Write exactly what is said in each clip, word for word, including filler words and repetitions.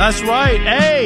That's right. Hey.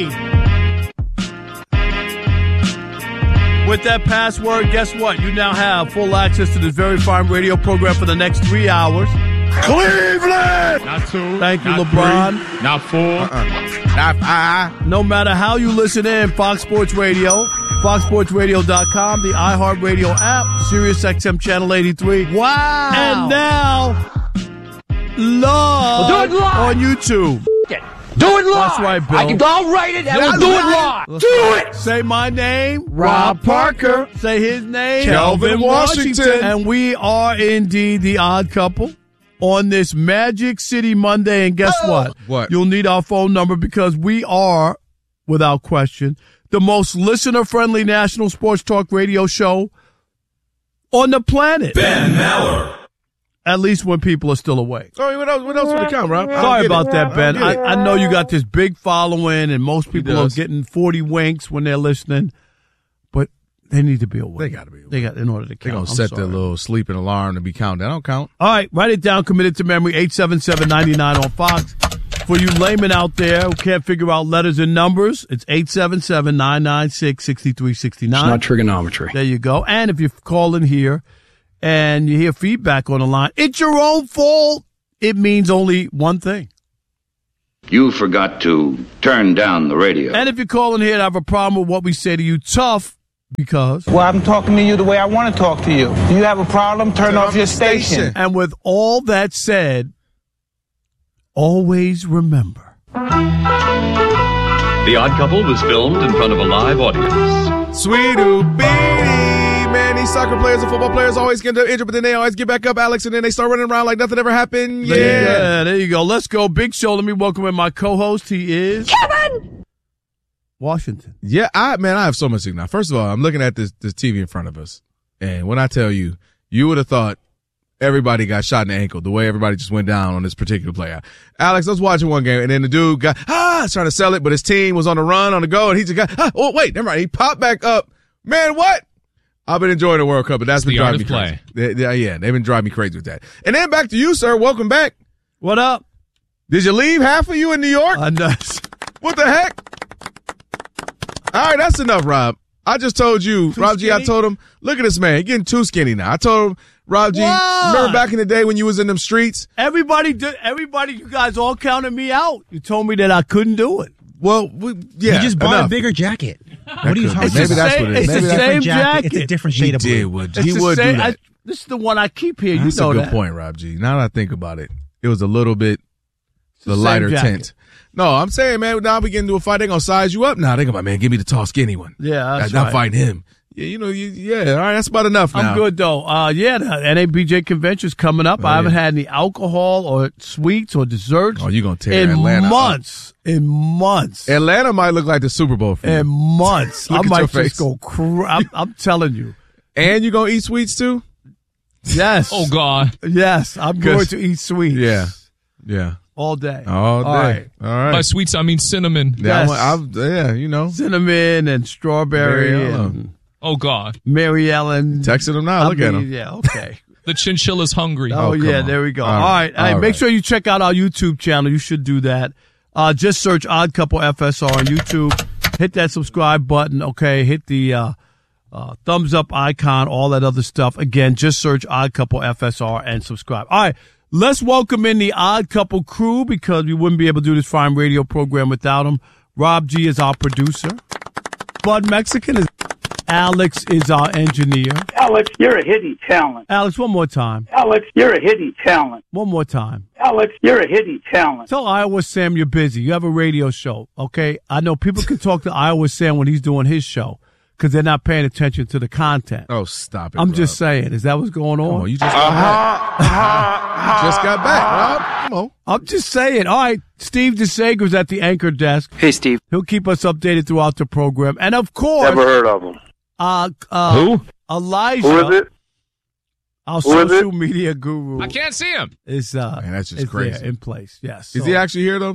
With that password, guess what? You now have full access to this very fine radio program for the next three hours. Cleveland! Not two. Thank you, not LeBron. Three, not four. Uh-uh. Not five. No matter how you listen in, Fox Sports Radio, fox sports radio dot com, the iHeartRadio app, Sirius X M Channel eighty-three. Wow. And now, love We'll do it live. on YouTube. Do it live. That's right, Bill. I can, I'll write it and Yeah, we'll do it right. live. Do it. Say my name, Rob Parker. Say his name, Kelvin Washington. And we are indeed the odd couple on this Magic City Monday. And guess Oh. what? What? You'll need our phone number because we are, without question, the most listener-friendly national sports talk radio show on the planet. Ben Maller. At least when people are still awake. Sorry, what else, what else would it count, Rob? Sorry about that, Ben. I, I, I know you got this big following, and most people are does. getting forty winks when they're listening, but they need to be awake. They got to be awake. They got in order to count. They're going to I'm set sorry. their little sleeping alarm to be counted. That don't count. All right, write it down. Commit it to memory. eight seven seven, nine nine on Fox. For you laymen out there who can't figure out letters and numbers, it's eight seven seven, nine nine six, six three six nine. It's not trigonometry. There you go. And if you're calling here and you hear feedback on the line, it's your own fault. It means only one thing. You forgot to turn down the radio. And if you're calling here and have a problem with what we say to you, tough, because. Well, I'm talking to you the way I want to talk to you. Do you have a problem? Turn, Turn off off your the station. station. And with all that said, always remember. The Odd Couple was filmed in front of a live audience. Sweet beanie. Man, these soccer players and football players always get injured, but then they always get back up, Alex, and then they start running around like nothing ever happened. Yeah. Yeah, there you go. Let's go. Big show. Let me welcome in my co-host. He is Kevin. Washington. Yeah, I man, I have so much to now. First of all, I'm looking at this this T V in front of us, and when I tell you, you would have thought everybody got shot in the ankle the way everybody just went down on this particular play. Alex, I was watching one game, and then the dude got ah trying to sell it, but his team was on the run, on the go, and he just got ah, oh wait, never mind. He popped back up. Man, what? I've been enjoying the World Cup, but that's been the driving me art of crazy. They, they, yeah, they've been driving me crazy with that. And then back to you, sir. Welcome back. What up? Did you leave half of you in New York? I know. What the heck? All right, that's enough, Rob. I just told you, Too Rob G, I skinny? told him, look at this man. He's getting too skinny now. I told him, Rob G, Why? remember back in the day when you was in them streets? Everybody did. Everybody, you guys all counted me out. You told me that I couldn't do it. Well, we, yeah. You just bought enough. a bigger jacket. That What are you could- talking It's Maybe the that's same- what it is. it's Maybe the that's same Different jacket. jacket. It's a different He shade of did. blue. Would, It's he the would same- do that. I, this is the one I keep here. That's you know a good that. point, Rob G. Now that I think about it, it was a little bit the, the same lighter jacket. tint. No, I'm saying, man, now we get into a fight. They're going to size you up now. They're going to, man, give me the tall, skinny one. Yeah, that's I'm right. fighting him. Yeah, you know, you, yeah, all right, that's about enough now. I'm good though. Uh, yeah, the N A B J convention's coming up. Oh, I haven't yeah. had any alcohol or sweets or desserts. Oh, you're going to tear in Atlanta up. months. In months. Atlanta might look like the Super Bowl for you. In months. Look I at might your just face. go. Cr- I'm, I'm telling you. And you going to eat sweets too? Yes. Oh, God. Yes. I'm going to eat sweets. Yeah. Yeah. All day. All day. All right. All right. By sweets, I mean cinnamon. Yeah, Yes. I want- I- yeah, you know. Cinnamon and strawberry Mary Ellen. and Oh, God. Mary Ellen. Texting them now. I Look at mean, him. Yeah, okay. The chinchilla's hungry. Oh, Oh, come yeah, on. there we go. All All right. right. Hey, All make right. sure you check out our YouTube channel. You should do that. Uh, just search Odd Couple F S R on YouTube. Hit that subscribe button, okay? Hit the uh, uh, thumbs up icon, all that other stuff. Again, just search Odd Couple F S R and subscribe. All right. Let's welcome in the Odd Couple crew because we wouldn't be able to do this fine radio program without them. Rob G is our producer. Bud Mexican is Alex is our engineer. Alex, you're a hidden talent. Alex, one more time. Alex, you're a hidden talent. One more time. Alex, you're a hidden talent. Tell Iowa Sam you're busy. You have a radio show, okay? I know people can talk to Iowa Sam when he's doing his show because they're not paying attention to the content. Oh, stop it. I'm Rob. just saying. Is that what's going on? Come on, you just got back. You just got back, Rob. Come on. I'm just saying. All right. Steve DeSager's at the anchor desk. Hey, Steve. He'll keep us updated throughout the program. And, of course, Never heard of him. uh, uh, Who? Elijah, Who is it? our Who is social it? media guru, I can't see him. is, uh, Man, that's just is crazy. there in place. Yes. Is So- he actually here, though?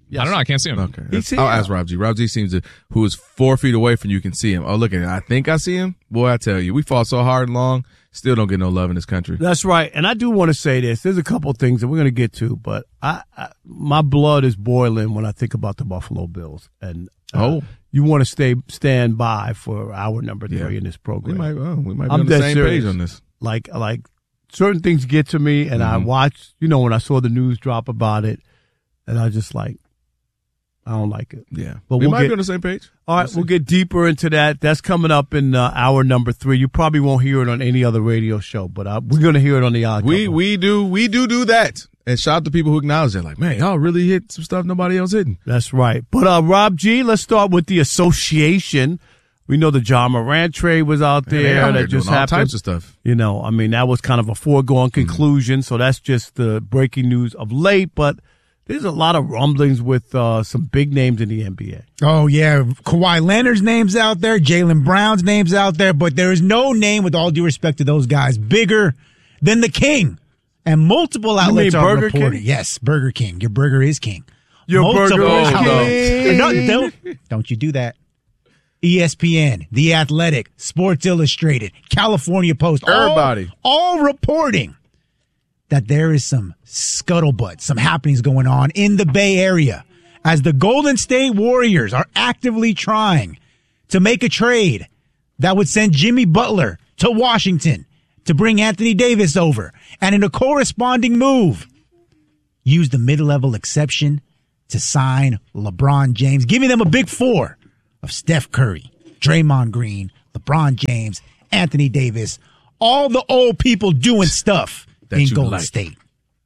Yes. I don't know. I can't see him. Okay. He's I'll here. ask Rob G. Rob G seems to, who is four feet away from you can see him. Oh, look at it. I think I see him. Boy, I tell you, we fought so hard and long, still don't get no love in this country. That's right. And I do want to say this. There's a couple of things that we're going to get to, but I, I my blood is boiling when I think about the Buffalo Bills. And uh, Oh. you want to stay stand by for hour number three Yeah. in this We program. might, oh, we might be I'm on the dead same serious. page on this. Like, like certain things get to me, and I Mhm. watch, you know, when I saw the news drop about it, and I just like, I don't like it. Yeah. But we we'll might get- be on the same page. All right, we'll get deeper into that. That's coming up in uh, hour number three. You probably won't hear it on any other radio show, but uh, we're going to hear it on the Odd We, Couple. we do, we do do that. And shout out to people who acknowledge that. Like, man, y'all really hit some stuff nobody else hitting. That's right. But uh, Rob G, let's start with the association. We know the John Morant trade was out Man, they there out here that just doing all happened. types of stuff. You know, I mean, that was kind of a foregone conclusion. So that's just the breaking news of late. But there's a lot of rumblings with uh, some big names in the N B A. Oh, yeah. Kawhi Leonard's name's out there. Jaylen Brown's name's out there. But there is no name, with all due respect to those guys, bigger than the King. And multiple outlets mean are Burger reporting. King? Yes, Burger King. Your burger is king. Your Multiple burger is outlets- king. No, don't, don't you do that. E S P N, The Athletic, Sports Illustrated, California Post. all- Everybody. All reporting that there is some scuttlebutt, some happenings going on in the Bay Area as the Golden State Warriors are actively trying to make a trade that would send Jimmy Butler to Washington to bring Anthony Davis over. And in a corresponding move, use the mid-level exception to sign LeBron James, giving them a big four of Steph Curry, Draymond Green, LeBron James, Anthony Davis, all the old people doing stuff That in you Golden like. State.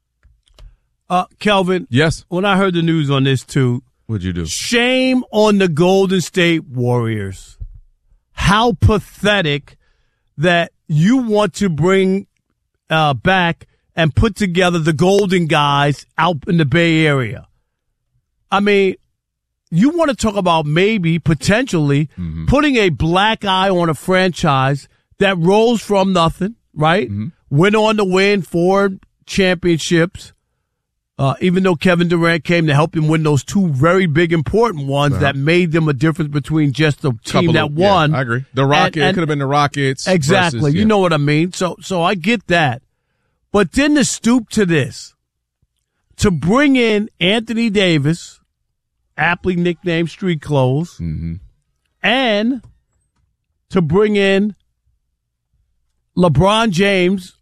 Uh, Kelvin, Yes. when I heard the news on this too, What'd you do? shame on the Golden State Warriors. How pathetic that you want to bring uh, back and put together the Golden guys out in the Bay Area. I mean, you want to talk about maybe potentially Mm-hmm. putting a black eye on a franchise that rose from nothing, right? Mm-hmm. Went on to win four championships. Uh, even though Kevin Durant came to help him win those two very big important ones that made them a difference between just the team Couple that of- yeah, won. I agree. The Rockets, And- it and- could have been the Rockets. Exactly. versus- You yeah. know what I mean? So, so I get that. But then to stoop to this, to bring in Anthony Davis, aptly nicknamed Street Clothes, Mm-hmm. and to bring in LeBron James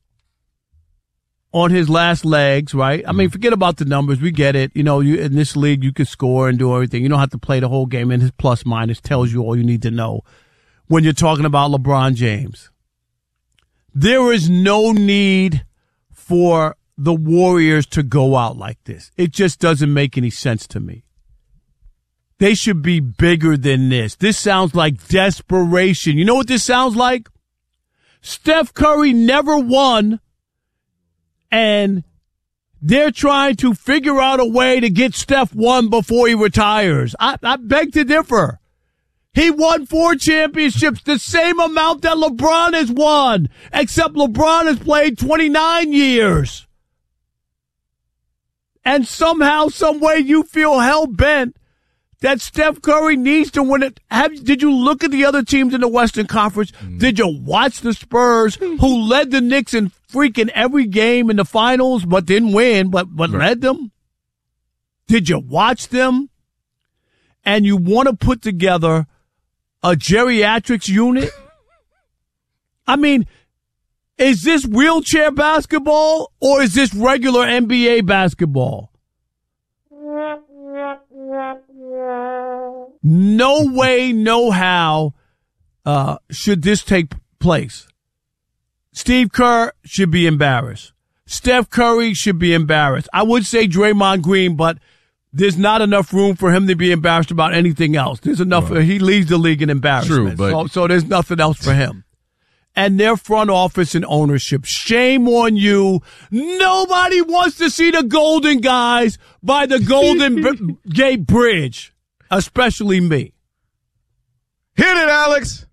on his last legs, right? I mean, forget about the numbers. We get it. You know, you in this league, you can score and do everything. You don't have to play the whole game, and his plus minus tells you all you need to know when you're talking about LeBron James. There is no need for the Warriors to go out like this. It just doesn't make any sense to me. They should be bigger than this. This sounds like desperation. You know what this sounds like? Steph Curry never won, and they're trying to figure out a way to get Steph one before he retires. I, I beg to differ. He won four championships, the same amount that LeBron has won, except LeBron has played twenty-nine years. And somehow, some way, you feel hell-bent that Steph Curry needs to win it. Have, did you look at the other teams in the Western Conference? Mm. Did you watch the Spurs, who led the Knicks in freaking every game in the finals, but didn't win, but, but right. led them? Did you watch them? And you want to put together a geriatrics unit? I mean, is this wheelchair basketball or is this regular N B A basketball? No way, no how uh, should this take place. Steve Kerr should be embarrassed. Steph Curry should be embarrassed. I would say Draymond Green, but there's not enough room for him to be embarrassed about anything else. There's enough. Right. He leads the league in embarrassment. True, but so, so there's nothing else for him. And their front office and ownership, shame on you. Nobody wants to see the Golden guys by the Golden Gate Bridge, especially me. Hit it, Alex.